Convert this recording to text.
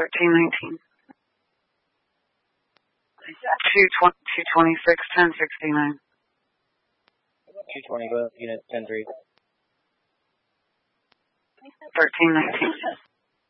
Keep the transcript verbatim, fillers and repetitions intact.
thirteen nineteen. Two twenty two twenty six ten sixty nine. Two twenty both unit ten three. Thirteen nineteen.